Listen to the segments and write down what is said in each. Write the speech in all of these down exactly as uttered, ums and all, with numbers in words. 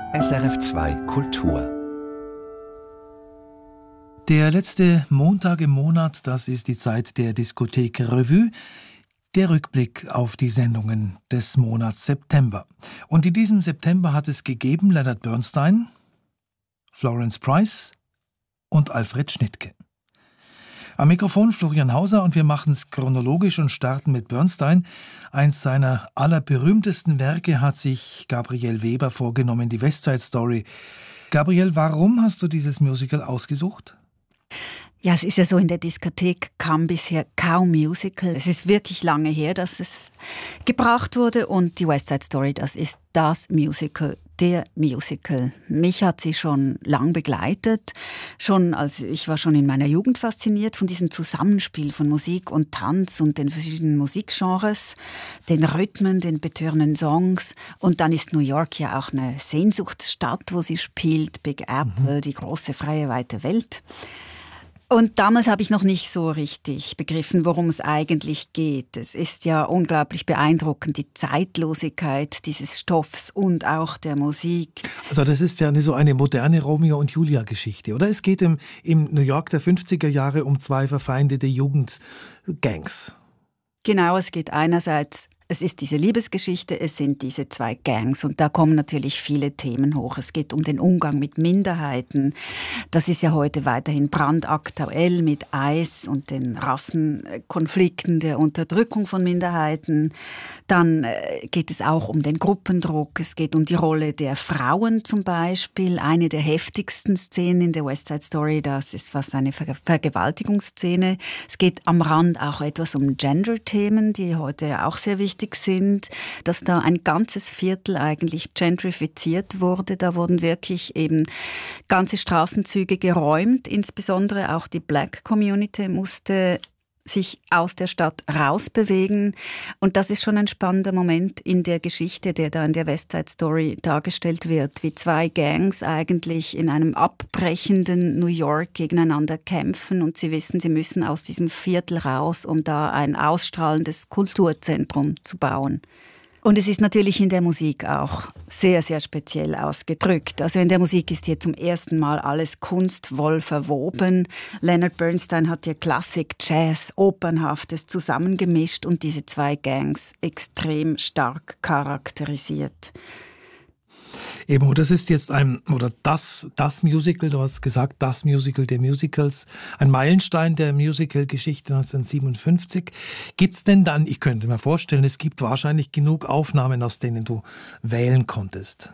S R F zwei Kultur. Der letzte Montag im Monat, das ist die Zeit der Diskothek Revue. Der Rückblick auf die Sendungen des Monats September. Und in diesem September hat es gegeben Leonard Bernstein, Florence Price und Alfred Schnittke. Am Mikrofon Florian Hauser und wir machen es chronologisch und starten mit Bernstein. Eins seiner allerberühmtesten Werke hat sich Gabriel Weber vorgenommen, die West Side Story. Gabriel, warum hast du dieses Musical ausgesucht? Ja, es ist ja so, in der Diskothek kam bisher kaum Musical. Es ist wirklich lange her, dass es gebracht wurde und die West Side Story, das ist das Musical, der Musical. Mich hat sie schon lang begleitet. Schon als ich war schon in meiner Jugend fasziniert von diesem Zusammenspiel von Musik und Tanz und den verschiedenen Musikgenres, den Rhythmen, den betörenden Songs. Und dann ist New York ja auch eine Sehnsuchtsstadt, wo sie spielt, Big Apple, mhm. die große freie weite Welt. Und damals habe ich noch nicht so richtig begriffen, worum es eigentlich geht. Es ist ja unglaublich beeindruckend, die Zeitlosigkeit dieses Stoffs und auch der Musik. Also das ist ja so eine moderne Romeo und Julia-Geschichte, oder? Es geht im, im New York der fünfziger Jahre um zwei verfeindete Jugendgangs. Genau, es geht einerseits... Es ist diese Liebesgeschichte, es sind diese zwei Gangs und da kommen natürlich viele Themen hoch. Es geht um den Umgang mit Minderheiten. Das ist ja heute weiterhin brandaktuell mit ICE und den Rassenkonflikten, der Unterdrückung von Minderheiten. Dann geht es auch um den Gruppendruck. Es geht um die Rolle der Frauen zum Beispiel. Eine der heftigsten Szenen in der West Side Story, das ist fast eine Ver- Vergewaltigungsszene. Es geht am Rand auch etwas um Gender-Themen, die heute auch sehr wichtig sind, dass da ein ganzes Viertel eigentlich gentrifiziert wurde. Da wurden wirklich eben ganze Straßenzüge geräumt. Insbesondere auch die Black Community musste sich aus der Stadt rausbewegen. Und das ist schon ein spannender Moment in der Geschichte, der da in der West Side Story dargestellt wird, wie zwei Gangs eigentlich in einem abbrechenden New York gegeneinander kämpfen und sie wissen, sie müssen aus diesem Viertel raus, um da ein ausstrahlendes Kulturzentrum zu bauen. Und es ist natürlich in der Musik auch sehr, sehr speziell ausgedrückt. Also in der Musik ist hier zum ersten Mal alles kunstvoll verwoben. Leonard Bernstein hat hier Klassik, Jazz, Opernhaftes zusammengemischt und diese zwei Gangs extrem stark charakterisiert. Eben, das ist jetzt ein, oder das, das Musical, du hast gesagt, das Musical der Musicals, ein Meilenstein der Musical-Geschichte neunzehnhundertsiebenundfünfzig. Gibt's denn dann, ich könnte mir vorstellen, es gibt wahrscheinlich genug Aufnahmen, aus denen du wählen konntest.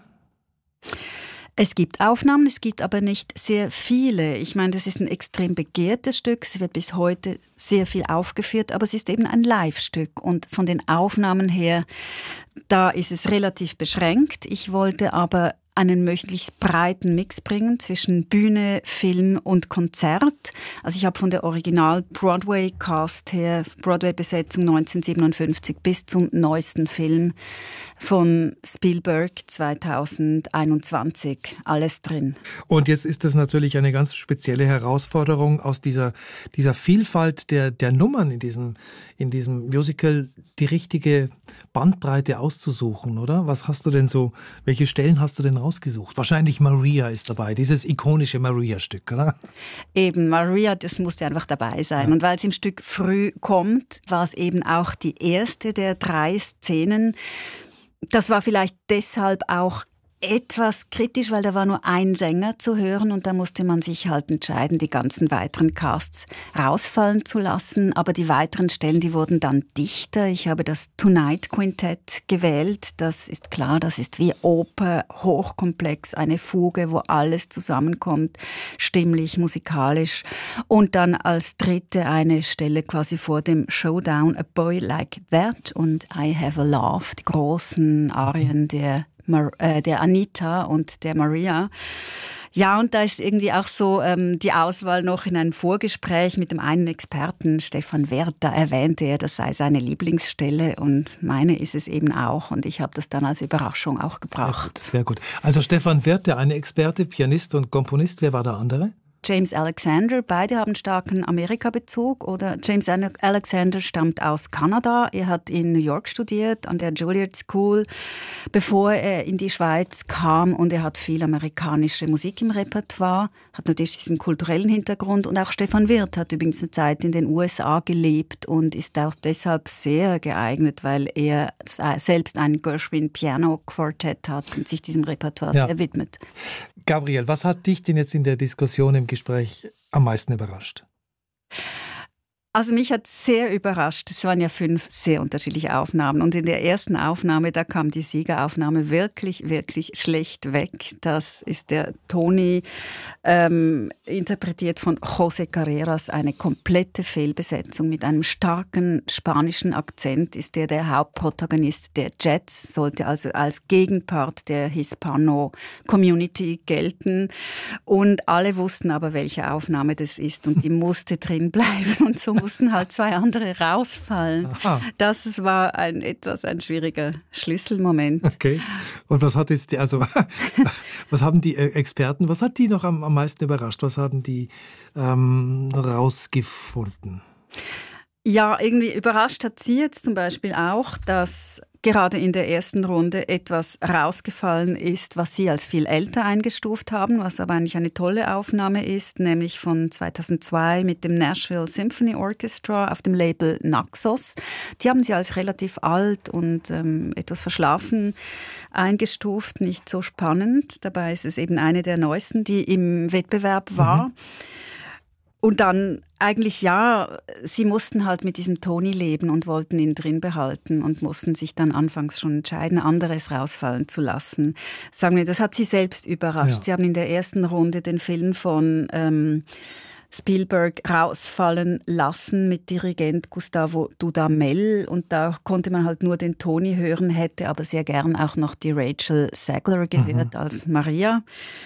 Es gibt Aufnahmen, es gibt aber nicht sehr viele. Ich meine, das ist ein extrem begehrtes Stück, es wird bis heute sehr viel aufgeführt, aber es ist eben ein Live-Stück und von den Aufnahmen her, da ist es relativ beschränkt. Ich wollte aber einen möglichst breiten Mix bringen zwischen Bühne, Film und Konzert. Also ich habe von der Original-Broadway-Cast her, Broadway-Besetzung neunzehnhundertsiebenundfünfzig bis zum neuesten Film von Spielberg zweitausendeinundzwanzig, alles drin. Und jetzt ist das natürlich eine ganz spezielle Herausforderung, aus dieser, dieser Vielfalt der, der Nummern in diesem, in diesem Musical die richtige Bandbreite auszusuchen, oder? Was hast du denn so, welche Stellen hast du denn rausgesucht? Wahrscheinlich Maria ist dabei, dieses ikonische Maria-Stück, oder? Eben, Maria, das musste einfach dabei sein. Ja. Und weil es im Stück früh kommt, war es eben auch die erste der drei Szenen. Das war vielleicht deshalb auch etwas kritisch, weil da war nur ein Sänger zu hören und da musste man sich halt entscheiden, die ganzen weiteren Casts rausfallen zu lassen. Aber die weiteren Stellen, die wurden dann dichter. Ich habe das Tonight Quintett gewählt. Das ist klar, das ist wie Oper, hochkomplex, eine Fuge, wo alles zusammenkommt, stimmlich, musikalisch. Und dann als dritte eine Stelle quasi vor dem Showdown, A Boy Like That und I Have a Love, die großen Arien der Mar- äh, der Anita und der Maria. Ja, und da ist irgendwie auch so ähm, die Auswahl noch in einem Vorgespräch mit dem einen Experten, Stefan Werth, da erwähnte er, das sei seine Lieblingsstelle und meine ist es eben auch und ich habe das dann als Überraschung auch gebracht. Sehr gut, sehr gut. Also Stefan Werth, der eine Experte, Pianist und Komponist, wer war der andere? James Alexander. Beide haben starken Amerika-Bezug. Oder James Alexander stammt aus Kanada. Er hat in New York studiert, an der Juilliard School, bevor er in die Schweiz kam. Und er hat viel amerikanische Musik im Repertoire, hat natürlich diesen kulturellen Hintergrund. Und auch Stefan Wirth hat übrigens eine Zeit in den U S A gelebt und ist auch deshalb sehr geeignet, weil er selbst ein Gershwin Piano Quartett hat und sich diesem Repertoire ja. sehr widmet. Gabriel, was hat dich denn jetzt in der Diskussion im Gespräch am meisten überrascht? Also mich hat sehr überrascht, es waren ja fünf sehr unterschiedliche Aufnahmen und in der ersten Aufnahme, da kam die Siegeraufnahme wirklich, wirklich schlecht weg. Das ist der Toni, ähm, interpretiert von José Carreras, eine komplette Fehlbesetzung mit einem starken spanischen Akzent, ist der der Hauptprotagonist der Jets, sollte also als Gegenpart der Hispano-Community gelten und alle wussten aber, welche Aufnahme das ist und die musste drin bleiben und so mussten halt zwei andere rausfallen. Aha. Das war ein etwas ein schwieriger Schlüsselmoment. Okay. Und was hat jetzt die, also was haben die Experten, was hat die noch am, am meisten überrascht? Was haben die ähm, rausgefunden? Ja, irgendwie überrascht hat sie jetzt zum Beispiel auch, dass gerade in der ersten Runde etwas rausgefallen ist, was sie als viel älter eingestuft haben, was aber eigentlich eine tolle Aufnahme ist, nämlich von zweitausendzwei mit dem Nashville Symphony Orchestra auf dem Label Naxos. Die haben sie als relativ alt und ähm, etwas verschlafen eingestuft, nicht so spannend. Dabei ist es eben eine der neuesten, die im Wettbewerb war. Mhm. Und dann eigentlich ja, sie mussten halt mit diesem Toni leben und wollten ihn drin behalten und mussten sich dann anfangs schon entscheiden, anderes rausfallen zu lassen. Sagen wir, das hat sie selbst überrascht. Ja. Sie haben in der ersten Runde den Film von ähm, Spielberg rausfallen lassen mit Dirigent Gustavo Dudamel und da konnte man halt nur den Toni hören, hätte aber sehr gern auch noch die Rachel Zegler gehört mhm. als Maria.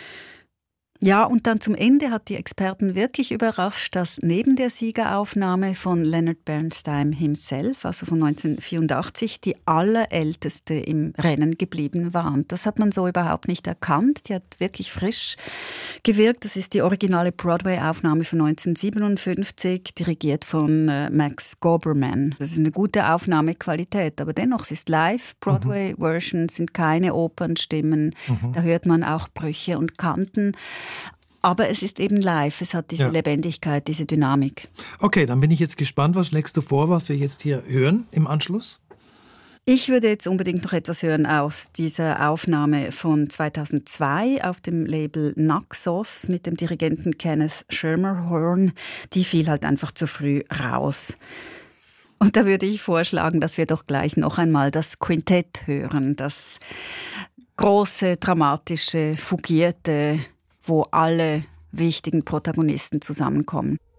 Ja, und dann zum Ende hat die Experten wirklich überrascht, dass neben der Siegeraufnahme von Leonard Bernstein himself, also von neunzehnhundertvierundachtzig, die allerälteste im Rennen geblieben war. Und das hat man so überhaupt nicht erkannt. Die hat wirklich frisch gewirkt. Das ist die originale Broadway-Aufnahme von neunzehnhundertsiebenundfünfzig, dirigiert von äh, Max Goberman. Das ist eine gute Aufnahmequalität, aber dennoch, es ist live. Broadway-Version sind keine Opernstimmen. Mhm. Da hört man auch Brüche und Kanten. Aber es ist eben live, es hat diese ja. Lebendigkeit, diese Dynamik. Okay, dann bin ich jetzt gespannt, was schlägst du vor, was wir jetzt hier hören im Anschluss? Ich würde jetzt unbedingt noch etwas hören aus dieser Aufnahme von zweitausendzwei auf dem Label Naxos mit dem Dirigenten Kenneth Schermerhorn. Die fiel halt einfach zu früh raus. Und da würde ich vorschlagen, dass wir doch gleich noch einmal das Quintett hören, das große, dramatische, fugierte, wo alle wichtigen Protagonisten zusammenkommen.